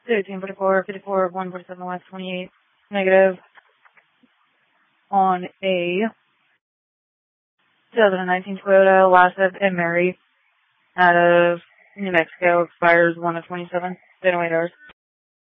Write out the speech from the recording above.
1844, 54, 147 West, 28, negative on a 2019 Toyota Lasset and Mary out of New Mexico, expires 1 of 27. Been away doors.